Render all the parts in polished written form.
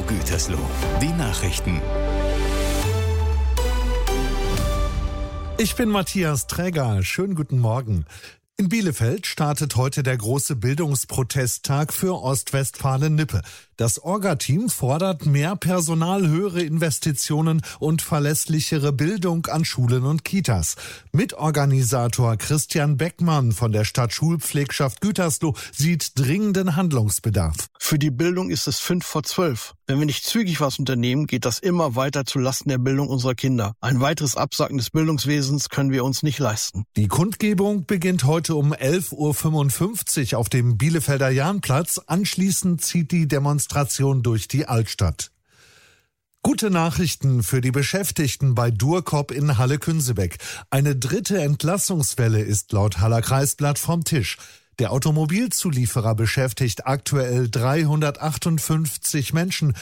Gütersloh. Die Nachrichten. Ich bin Matthias Träger. Schönen guten Morgen. In Bielefeld startet heute der große Bildungsprotesttag für Ostwestfalen-Lippe. Das Orga-Team fordert mehr Personal, höhere Investitionen und verlässlichere Bildung an Schulen und Kitas. Mitorganisator Christian Beckmann von der Stadtschulpflegschaft Gütersloh sieht dringenden Handlungsbedarf. Für die Bildung ist es 11:55. Wenn wir nicht zügig was unternehmen, geht das immer weiter zulasten der Bildung unserer Kinder. Ein weiteres Absacken des Bildungswesens können wir uns nicht leisten. Die Kundgebung beginnt heute um 11:55 Uhr auf dem Bielefelder Jahnplatz. Anschließend zieht die Demonstration durch die Altstadt. Gute Nachrichten für die Beschäftigten bei Durkop in Halle-Künsebeck. Eine dritte Entlassungswelle ist laut Haller Kreisblatt vom Tisch. Der Automobilzulieferer beschäftigt aktuell 358 Menschen,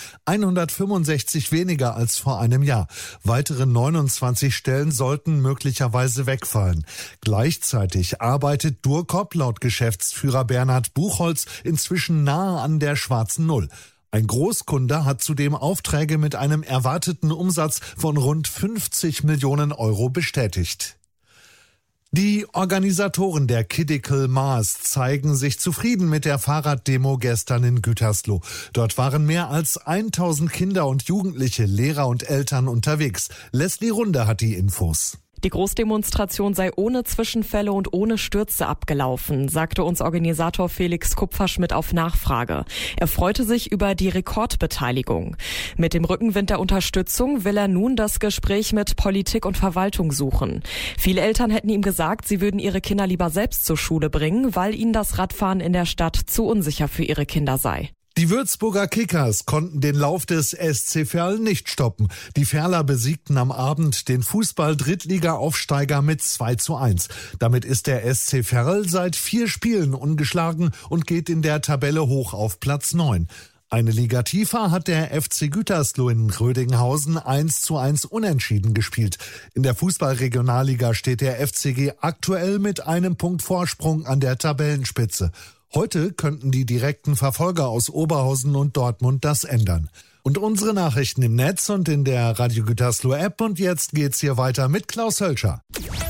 165 weniger als vor einem Jahr. Weitere 29 Stellen sollten möglicherweise wegfallen. Gleichzeitig arbeitet Durkop laut Geschäftsführer Bernhard Buchholz inzwischen nahe an der schwarzen Null. Ein Großkunde hat zudem Aufträge mit einem erwarteten Umsatz von rund 50 Millionen Euro bestätigt. Die Organisatoren der Kidical Maß zeigen sich zufrieden mit der Fahrraddemo gestern in Gütersloh. Dort waren mehr als 1000 Kinder und Jugendliche, Lehrer und Eltern unterwegs. Leslie Runde hat die Infos. Die Großdemonstration sei ohne Zwischenfälle und ohne Stürze abgelaufen, sagte uns Organisator Felix Kupferschmidt auf Nachfrage. Er freute sich über die Rekordbeteiligung. Mit dem Rückenwind der Unterstützung will er nun das Gespräch mit Politik und Verwaltung suchen. Viele Eltern hätten ihm gesagt, sie würden ihre Kinder lieber selbst zur Schule bringen, weil ihnen das Radfahren in der Stadt zu unsicher für ihre Kinder sei. Die Würzburger Kickers konnten den Lauf des SC Verl nicht stoppen. Die Verler besiegten am Abend den Fußball-Drittliga-Aufsteiger mit 2:1. Damit ist der SC Verl seit 4 Spielen ungeschlagen und geht in der Tabelle hoch auf Platz 9. Eine Liga tiefer hat der FC Gütersloh in Rödinghausen 1:1 unentschieden gespielt. In der Fußball-Regionalliga steht der FCG aktuell mit einem Punkt Vorsprung an der Tabellenspitze. Heute könnten die direkten Verfolger aus Oberhausen und Dortmund das ändern. Und unsere Nachrichten im Netz und in der Radio Gütersloh App. Und jetzt geht's hier weiter mit Klaus Hölscher.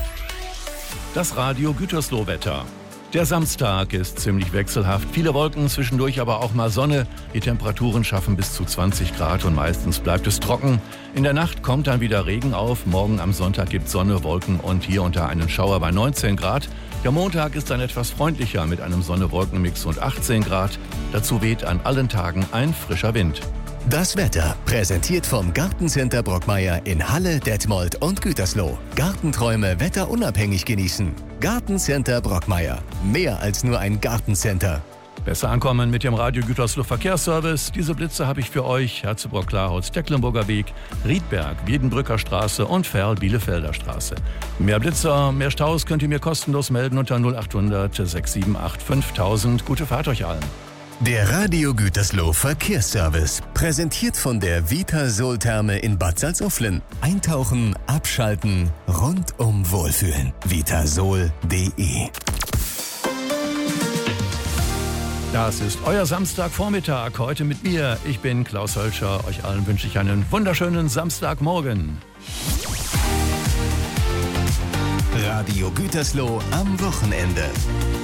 Das Radio Gütersloh Wetter. Der Samstag ist ziemlich wechselhaft. Viele Wolken, zwischendurch aber auch mal Sonne. Die Temperaturen schaffen bis zu 20 Grad und meistens bleibt es trocken. In der Nacht kommt dann wieder Regen auf. Morgen am Sonntag gibt Sonne, Wolken und hier unter einen Schauer bei 19 Grad. Der Montag ist dann etwas freundlicher mit einem Sonne-Wolken-Mix und 18 Grad. Dazu weht an allen Tagen ein frischer Wind. Das Wetter präsentiert vom Gartencenter Brockmeier in Halle, Detmold und Gütersloh. Gartenträume wetterunabhängig genießen. Gartencenter Brockmeier. Mehr als nur ein Gartencenter. Besser ankommen mit dem Radio Gütersloh Verkehrsservice. Diese Blitze habe ich für euch. Herzebrock-Klarholz, Tecklenburger Weg, Riedberg, Wiedenbrücker Straße und Verl-Bielefelder Straße. Mehr Blitzer, mehr Staus könnt ihr mir kostenlos melden unter 0800 678 5000. Gute Fahrt euch allen. Der Radio Gütersloh Verkehrsservice. Präsentiert von der Vitasol-Therme in Bad Salzuflen. Eintauchen, abschalten, rundum wohlfühlen. Vitasol.de. Das ist euer Samstagvormittag, heute mit mir. Ich bin Klaus Hölscher. Euch allen wünsche ich einen wunderschönen Samstagmorgen. Radio Gütersloh am Wochenende.